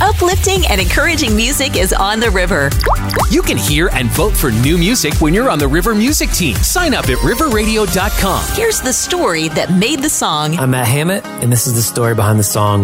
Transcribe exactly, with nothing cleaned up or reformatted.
Uplifting and encouraging music is on the river. You can hear and vote for new music when you're on the River Music Team. Sign up at river radio dot com. Here's the story that made the song. I'm Matt Hammett, and this is the story behind the song